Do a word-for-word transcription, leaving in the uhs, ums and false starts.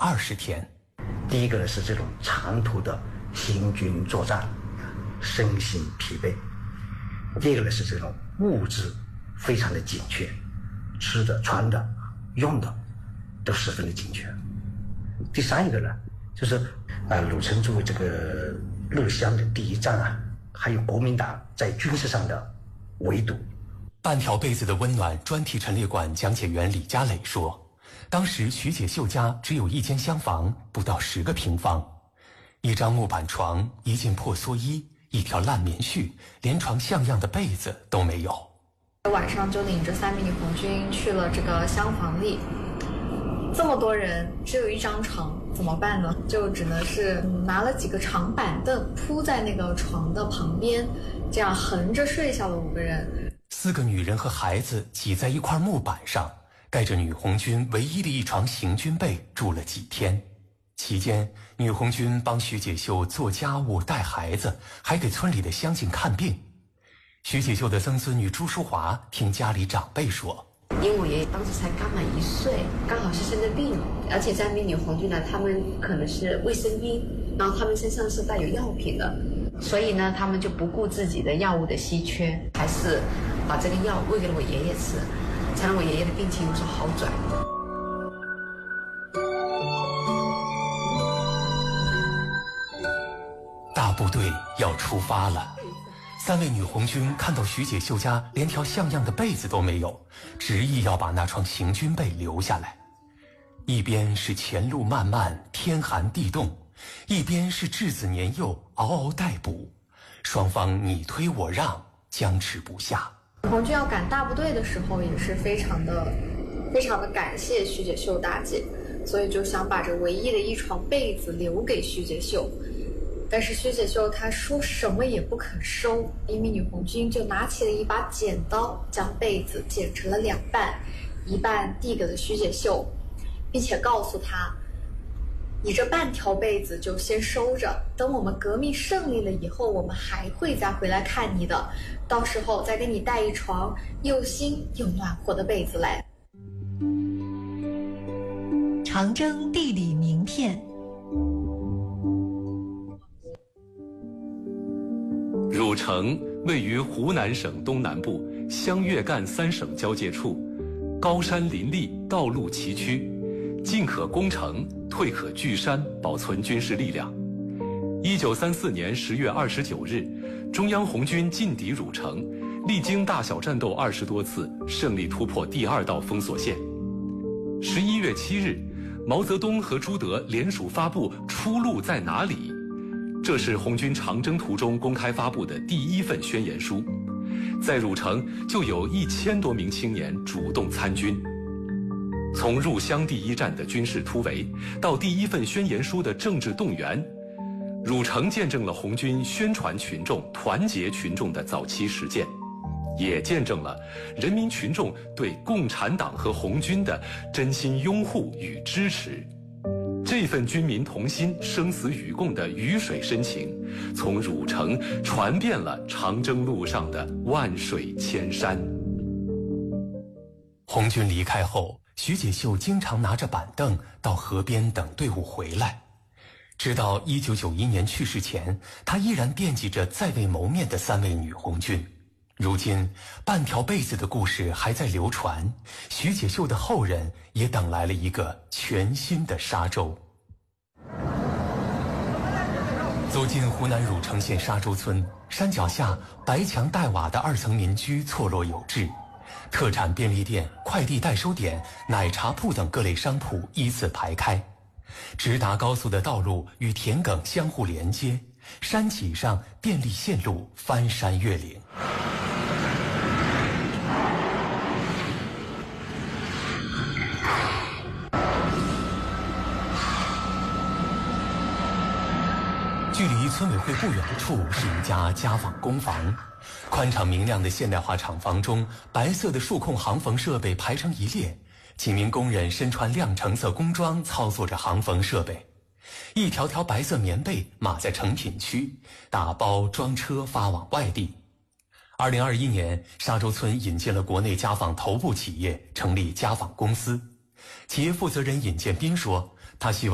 二十天。 第一个呢是这种长途的行军作战，身心疲惫；第二个呢是这种物质非常的紧缺，吃的、穿的、用的都十分的紧缺。第三一个呢，就是啊，鲁城作为这个陆湘的第一站啊，还有国民党在军事上的围堵。 半条被子的温暖专题陈列馆讲解员李家磊说，当时徐解秀家只有一间厢房，不到十个平方，一张木板床，一件破蓑衣，一条烂棉絮，连床像样的被子都没有。 晚上就领着三名女红军去了这个厢房里，这么多人只有一张床，怎么办呢？就只能是拿了几个长板凳铺在那个床的旁边，这样横着睡下了五个人。 四个女人和孩子挤在一块木板上，盖着女红军唯一的一床行军被住了几天。期间，女红军帮徐解秀做家务、带孩子，还给村里的乡亲看病。徐解秀的曾孙女朱淑华听家里长辈说， 因为我爷爷当时才刚满一岁，刚好是生的病，而且三名女红军呢，他们可能是卫生兵，然后他们身上是带有药品的，所以呢，他们就不顾自己的药物的稀缺，还是把这个药喂给了我爷爷吃，才让我爷爷的病情有所好转。 大部队要出发了。三位女红军看到徐解秀家连条像样的被子都没有，执意要把那床行军被留下来。一边是前路漫漫，天寒地冻，一边是稚子年幼，嗷嗷待哺，双方你推我让，僵持不下。 红军要赶大部队的时候，也是非常的非常的感谢徐解秀大姐，所以就想把这唯一的一床被子留给徐解秀。但是徐解秀她说什么也不肯收，一名女红军就拿起了一把剪刀，将被子剪成了两半，一半递给了徐解秀，并且告诉她，你这半条被子就先收着，等我们革命胜利了以后，我们还会再回来看你的，到时候再给你带一床又新又暖和的被子来。 长征地理名片。 汝城位于湖南省东南部湘粤赣三省交界处，高山林立，道路崎岖，进可攻城，退可据山，保存军事力量。一九三四年十月二十九日，中央红军进抵汝城，历经大小战斗二十多次，胜利突破第二道封锁线。十一月七日，毛泽东和朱德联署发布《出路在哪里》。这是红军长征途中公开发布的第一份宣言书，在汝城就有一千多名青年主动参军。从入湘第一站的军事突围，到第一份宣言书的政治动员，汝城见证了红军宣传群众、团结群众的早期实践，也见证了人民群众对共产党和红军的真心拥护与支持。这份军民同心、生死与共的鱼水深情，从汝城传遍了长征路上的万水千山。 红军离开后，徐解秀经常拿着板凳到河边等队伍回来。直到一九九一年去世前，他依然惦记着在未谋面的三位女红军。如今，半条被子的故事还在流传，徐解秀的后人也等来了一个全新的沙洲。走进湖南汝城县沙洲村，山脚下白墙带瓦的二层民居错落有致，特产便利店、快递代收点、奶茶铺等各类商铺依次排开，直达高速的道路与田埂相互连接，山脊上便利线路翻山越岭。距离村委会不远处是一家家纺工房，宽敞明亮的现代化厂房中，白色的数控行缝设备排成一列，几名工人身穿亮橙色工装操作着行缝设备，一条条白色棉被码在成品区，打包装车发往外地。二零二一年，沙洲村引进了国内家纺头部企业，成立家纺公司。企业负责人尹建斌说，他希望